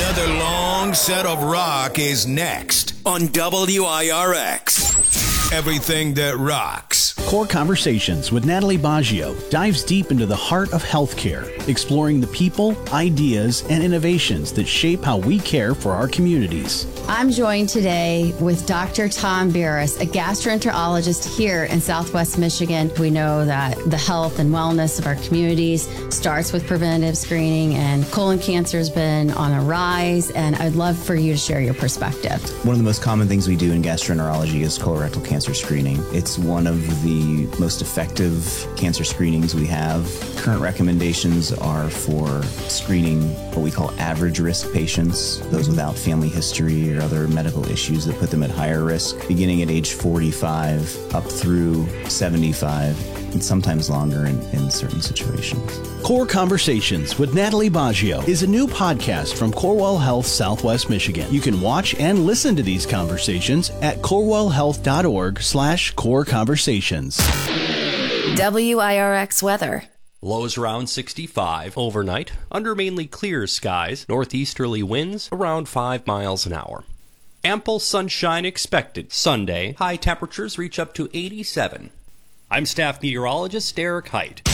Another long set of rock is next on WIRX. Everything that rocks. Core Conversations with Natalie Baggio dives deep into the heart of healthcare, exploring the people, ideas, and innovations that shape how we care for our communities. I'm joined today with Dr. Tom Barris, a gastroenterologist here in Southwest Michigan. We know that the health and wellness of our communities starts with preventative screening, and colon cancer has been on a rise, and I'd love for you to share your perspective. One of the most common things we do in gastroenterology is colorectal cancer screening. It's one of the most effective cancer screenings we have. Current recommendations are for screening what we call average risk patients, those without family history or other medical issues that put them at higher risk, beginning at age 45 up through 75, and sometimes longer in certain situations. Core Conversations with Natalie Baggio is a new podcast from Corewell Health Southwest Michigan. You can watch and listen to these conversations at corewellhealth.org/core conversations. WIRX weather. Lows around 65 overnight, under mainly clear skies, northeasterly winds around 5 miles an hour. Ample sunshine expected Sunday. High temperatures reach up to 87. I'm staff meteorologist Derek Height.